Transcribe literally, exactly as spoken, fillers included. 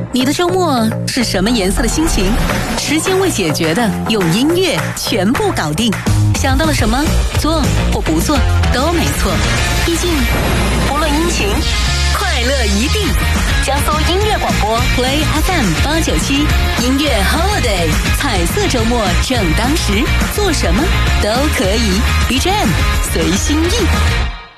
你的周末是什么颜色的心情？时间未解决的，用音乐全部搞定。想到了什么，做或不做都没错。毕竟，不论阴晴，快乐一定。江苏音乐广播 Play F M 八九七，音乐 Holiday， 彩色周末正当时，做什么都可以。B G M 随心意。